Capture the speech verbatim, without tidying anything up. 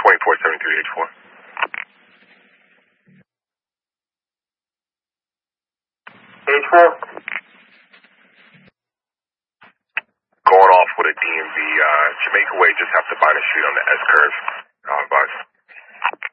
twenty-four seventy-three H four. H four. Going off with a D M V, uh, Jamaica Way, just have to bind the street on the S curve. Uh, advise.